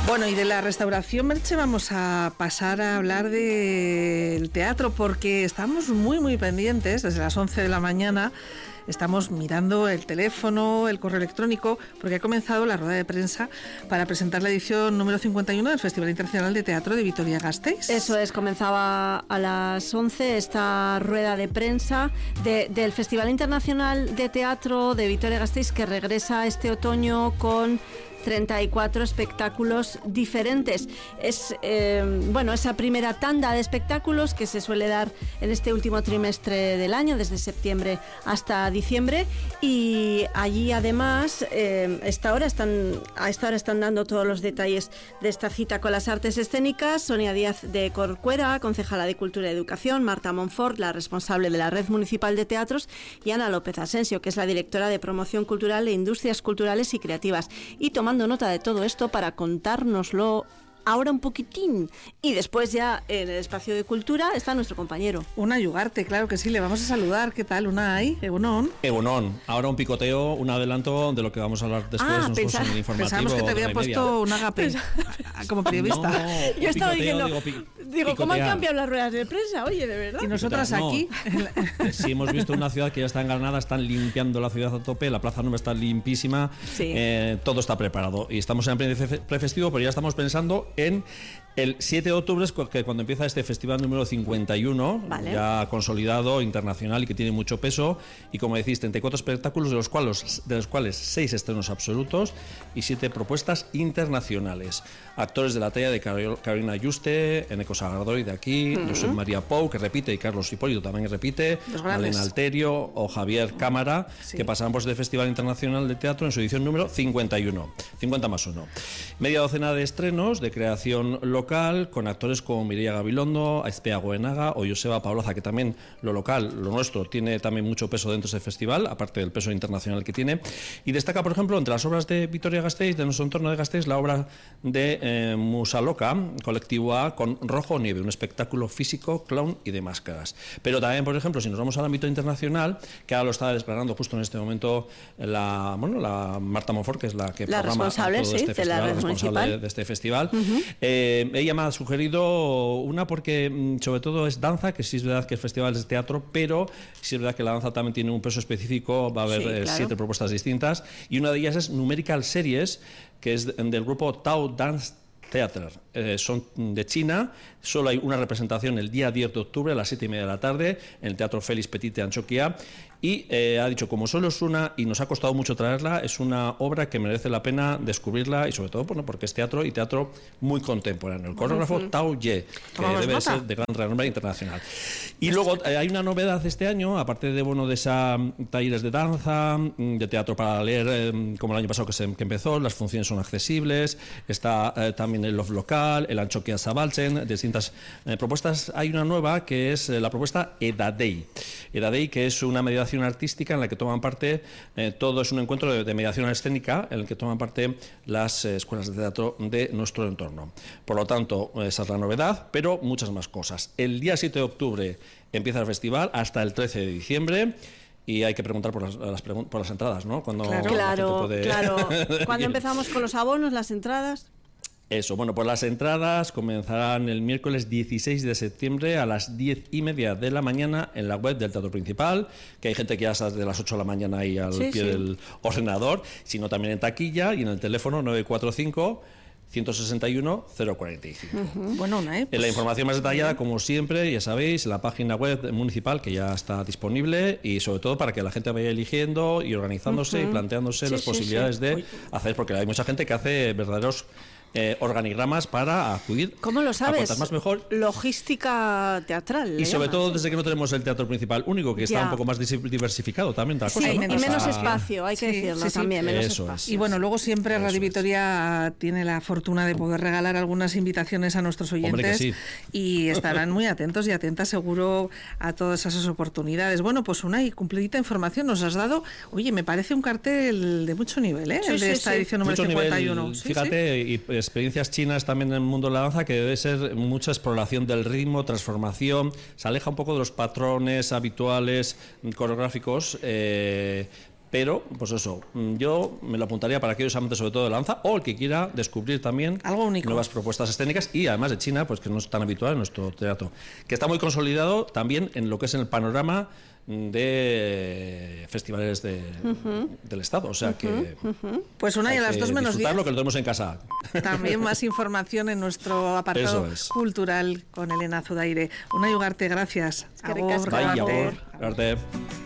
Bueno, y de la restauración, Merche, vamos a pasar a hablar del teatro, porque estamos muy pendientes desde las 11 de la mañana. Estamos mirando el teléfono, el correo electrónico, porque ha comenzado la rueda de prensa para presentar la edición número 51 del Festival Internacional de Teatro de Vitoria-Gasteiz. Eso es, comenzaba a las 11 esta rueda de prensa del Festival Internacional de Teatro de Vitoria-Gasteiz, que regresa este otoño con 34 espectáculos diferentes. Es esa primera tanda de espectáculos que se suele dar en este último trimestre del año, desde septiembre hasta diciembre, y allí además a esta hora están dando todos los detalles de esta cita con las artes escénicas: Sonia Díaz de Corcuera, concejala de Cultura y Educación; Marta Monfort, la responsable de la Red Municipal de Teatros; y Ana López Asensio, que es la directora de Promoción Cultural e Industrias Culturales y Creativas. Y tomando nota de todo esto para contárnoslo ahora un poquitín, y después ya en el espacio de cultura está nuestro compañero Unai Ugarte, claro que sí, le vamos a saludar. ¿Qué tal, Unai? Egunon. Ahora un picoteo, un adelanto de lo que vamos a hablar después en el informativo. Pensábamos que te había puesto un agape como periodista. No, yo estaba diciendo, ¿cómo han cambiado las ruedas de prensa? Oye, de verdad. Y nosotras aquí. Sí, hemos visto una ciudad que ya está engalanada, están limpiando la ciudad a tope, la Plaza Nueva está limpísima, sí. Todo está preparado. Y estamos en prefestivo, pero ya estamos pensando en el 7 de octubre, que cuando empieza este festival número 51, vale, ya consolidado, internacional y que tiene mucho peso, y como decís, 34 espectáculos, de los cuales 6 estrenos absolutos y 7 propuestas internacionales. Actores de la talla de Carolina Yuste, Eneco Sagardoi de aquí, José María Pou, que repite, y Carlos Hipólito también repite, Malena Alterio o Javier Cámara, sí, que pasarán por este Festival Internacional de Teatro en su edición número 51, 50 más 1. Media docena de estrenos de creación local, con actores como Mireia Gabilondo, Aizpea Goenaga o Joseba Paulaza, que también lo local, lo nuestro, tiene también mucho peso dentro de ese festival, aparte del peso internacional que tiene. Y destaca, por ejemplo, entre las obras de Vitoria-Gasteiz, de nuestro entorno de Gasteiz, la obra de Musaloka, colectivo A, con Rojo Nieve, un espectáculo físico, clown y de máscaras. Pero también, por ejemplo, si nos vamos al ámbito internacional, que ahora lo está desgranando justo en este momento la Marta Monfort, que es la que programa responsable, todo este festival, la responsable de este festival. Ella me ha sugerido una porque sobre todo es danza, que sí es verdad que el festival es de teatro, pero sí es verdad que la danza también tiene un peso específico, va a haber 7 propuestas distintas, y una de ellas es Numerical Series, que es del grupo Tao Dance Theater. Son de China, solo hay una representación el día 10 de octubre a las 7:30 de la tarde en el Teatro Félix Petit de Antxoquia, y ha dicho, como solo es una y nos ha costado mucho traerla, es una obra que merece la pena descubrirla, y sobre todo porque es teatro, y teatro muy contemporáneo. El coreógrafo Tao Ye, que debe ser de gran renombre internacional. Y luego hay una novedad este año, aparte de esa talleres de danza, de teatro para leer, como el año pasado que empezó, las funciones son accesibles, está también el Love Local, el Antxoquia Zabaltzen, distintas propuestas. Hay una nueva que es la propuesta Edadei, que es una mediación artística en la que toman parte, todo es un encuentro de mediación escénica en el que toman parte las escuelas de teatro de nuestro entorno. Por lo tanto, esa es la novedad, pero muchas más cosas. El día 7 de octubre empieza el festival hasta el 13 de diciembre. Y hay que preguntar por las entradas, ¿no? Claro. ¿Cuándo empezamos con los abonos, las entradas? Eso, bueno, pues las entradas comenzarán el miércoles 16 de septiembre a las 10:30 de la mañana en la web del Teatro Principal, que hay gente que ya está de las 8 de la mañana ahí al pie del ordenador, sino también en taquilla y en el teléfono 945 161 045. Bueno, En la información más detallada, como siempre, ya sabéis, en la página web municipal, que ya está disponible, y sobre todo para que la gente vaya eligiendo y organizándose y planteándose las posibilidades de hacer, porque hay mucha gente que hace verdaderos organigramas para acudir. ¿Cómo lo sabes? A cuantas más mejor. Logística teatral. Y sobre todo desde que no tenemos el teatro principal único, que está un poco más diversificado también. Y menos espacio, hay que decirlo también, menos espacio. Y bueno, luego siempre Radio Vitoria tiene la fortuna de poder regalar algunas invitaciones a nuestros oyentes. Y estarán muy atentos y atentas seguro a todas esas oportunidades. Bueno, pues una cumplidita información nos has dado. Oye, me parece un cartel de mucho nivel, el de esta edición número 51. Nivel, fíjate, y experiencias chinas también en el mundo de la danza, que debe ser mucha exploración del ritmo, transformación, se aleja un poco de los patrones habituales coreográficos, pero pues eso, yo me lo apuntaría para aquellos amantes sobre todo de la danza o el que quiera descubrir también algo único, nuevas propuestas escénicas, y además de China, pues que no es tan habitual en nuestro teatro, que está muy consolidado también en lo que es en el panorama de festivales del Estado, o sea que pues una y a las 2 menos 10 lo que lo tenemos en casa. También más información en nuestro apartado cultural con Elena Zudaire. Una y Ugarte, gracias. Agur.